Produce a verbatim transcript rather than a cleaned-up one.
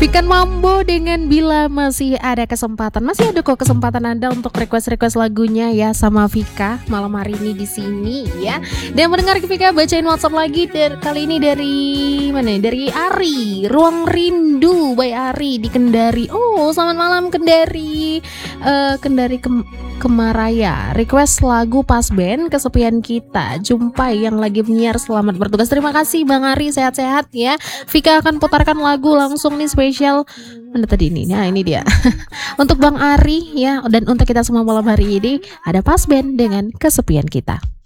Pikan Mambo dengan Bila Masih Ada Kesempatan. Masih ada kok kesempatan Anda untuk request-request lagunya ya sama Vika malam hari ini di sini ya. Dan mendengar Vika bacain WhatsApp lagi dari, kali ini dari mana? Dari Ari, Ruang Rindu by Ari di Kendari. Oh, selamat malam Kendari. Uh, Kendari Kem Kemaraya. Request lagu Pas Band Kesepian Kita. Jumpai yang lagi menyiar, selamat bertugas. Terima kasih Bang Ari, sehat-sehat ya. Vika akan putarkan lagu langsung nih spesial. Mana tadi ini? Nah, ini dia. Untuk Bang Ari ya, dan untuk kita semua malam hari ini ada Pas Band dengan Kesepian Kita.